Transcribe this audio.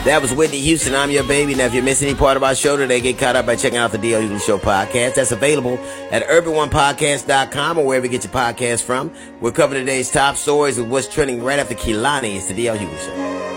That was Whitney Houston. I'm your baby. Now, if you miss any part of our show today, get caught up by checking out the D.L. Hughley Show podcast. That's available at urban1podcast.com or wherever you get your podcast from. We'll cover today's top stories with what's trending right after Kehlani. It's the D.L. Hughley Show.